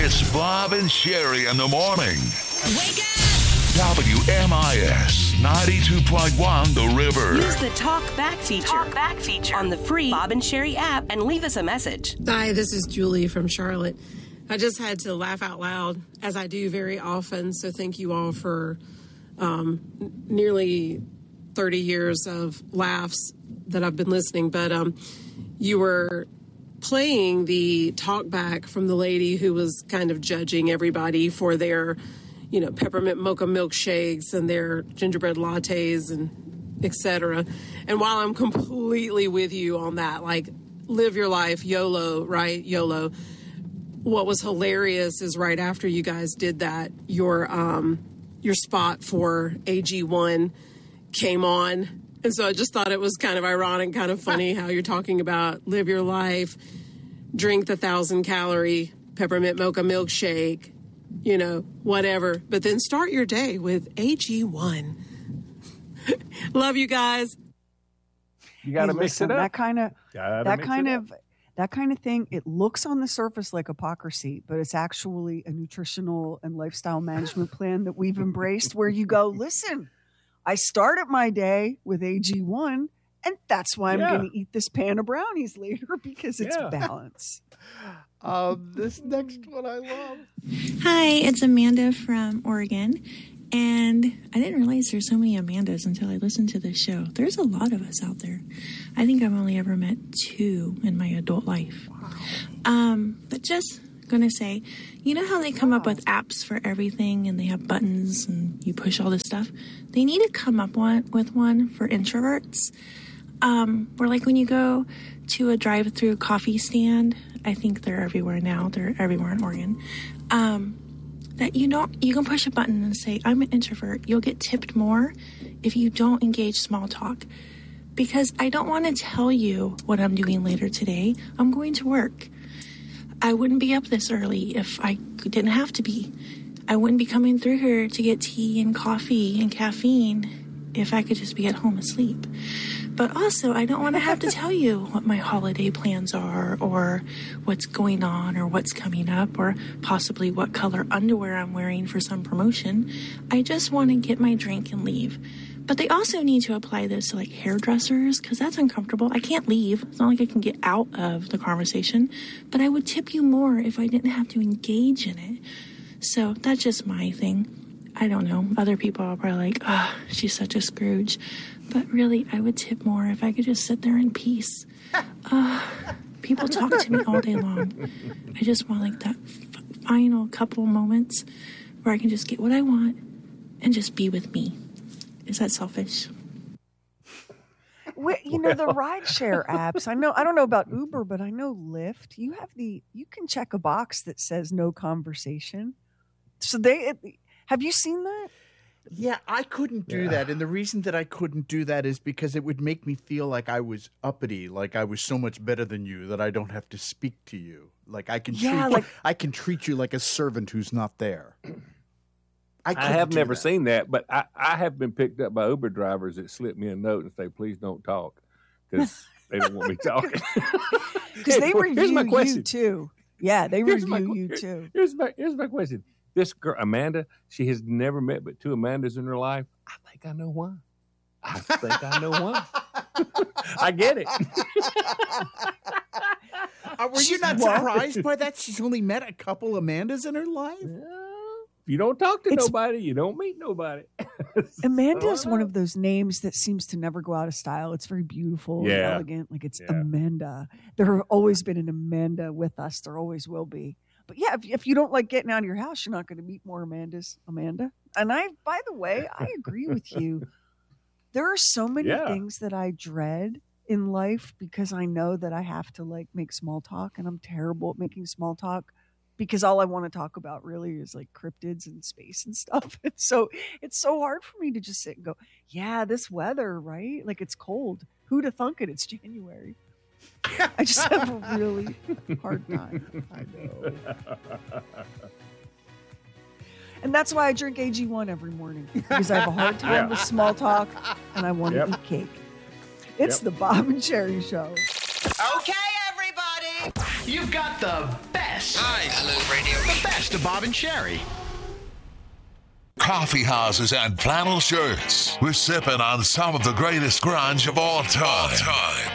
It's Bob and Sherry in the morning. Wake up! WMIS 92.1 The River. Use the Talk Back feature on the free Bob and Sherry app and leave us a message. Hi, this is Julie from Charlotte. I just had to laugh out loud, as I do very often, so thank you all for nearly 30 years of laughs that I've been listening. But you were playing the talk back from the lady who was kind of judging everybody for their, peppermint mocha milkshakes and their gingerbread lattes and etc. And while I'm completely with you on that, like, live your life, YOLO, right? YOLO. What was hilarious is right after you guys did that, your spot for AG1 came on. And so I just thought it was kind of ironic, kind of funny how you're talking about live your life, drink the 1,000-calorie peppermint mocha milkshake, whatever. But then start your day with AG1. Love you guys. You got to mix it up. That kind of thing, it looks on the surface like hypocrisy, but it's actually a nutritional and lifestyle management plan that we've embraced, where you go, listen, I started my day with AG1, and that's why I'm going to eat this pan of brownies later, because it's balance. This next one I love. Hi, it's Amanda from Oregon. And I didn't realize there's so many Amandas until I listened to this show. There's a lot of us out there. I think I've only ever met 2 in my adult life. But just going to say, you know how they come up with apps for everything and they have buttons and you push all this stuff? They need to come up with one for introverts. Where, like, when you go to a drive-through coffee stand, I think they're everywhere now. They're everywhere in Oregon. That you can push a button and say, I'm an introvert. You'll get tipped more if you don't engage small talk. Because I don't want to tell you what I'm doing later today. I'm going to work. I wouldn't be up this early if I didn't have to be. I wouldn't be coming through here to get tea and coffee and caffeine if I could just be at home asleep. But also, I don't want to have to tell you what my holiday plans are, or what's going on, or what's coming up, or possibly what color underwear I'm wearing for some promotion. I just want to get my drink and leave. But they also need to apply this to, like, hairdressers, because that's uncomfortable. I can't leave. It's not like I can get out of the conversation. But I would tip you more if I didn't have to engage in it. So that's just my thing. I don't know. Other people are probably like, she's such a Scrooge. But really, I would tip more if I could just sit there in peace. People talk to me all day long. I just want, like, that final couple moments where I can just get what I want and just be with me. Is that selfish? The rideshare apps. I don't know about Uber, but I know Lyft. You can check a box that says no conversation. So have you seen that? Yeah, I couldn't do that. And the reason that I couldn't do that is because it would make me feel like I was uppity, like I was so much better than you that I don't have to speak to you. Like I can treat you like a servant who's not there. I have never seen that, but I have been picked up by Uber drivers that slip me a note and say, please don't talk, because they don't want me talking. Because they review you too. Yeah, they review you too. Here's my question. This girl, Amanda, she has never met but 2 Amandas in her life. I think I know why. I get it. Were you not surprised by that? She's only met a couple Amandas in her life? If you don't talk to nobody, you don't meet nobody. Amanda is one of those names that seems to never go out of style. It's very beautiful and elegant. Like, it's Amanda. There have always been an Amanda with us. There always will be. But yeah, if you don't like getting out of your house, you're not going to meet more Amandas, Amanda. And by the way, I agree with you. There are so many things that I dread in life because I know that I have to, like, make small talk, and I'm terrible at making small talk because all I want to talk about really is, like, cryptids and space and stuff. And so it's so hard for me to just sit and go, yeah, this weather, right? Like, it's cold. Who'd have thunk it? It's January. I just have a really hard time. I know. And that's why I drink AG1 every morning, because I have a hard time with small talk and I want to eat cake. It's the Bob and Sherry Show. Okay, everybody, you've got the best Yes. Hi. Hello, radio. The best of Bob and Sherry. Coffee houses and flannel shirts. We're sipping on some of the greatest grunge of all time.